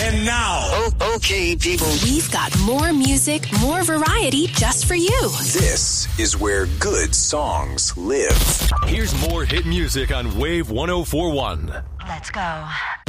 And now. Oh, okay, people. We've got more music, more variety just for you. This is where good songs live. Here's more hit music on Wave 104.1. Let's go.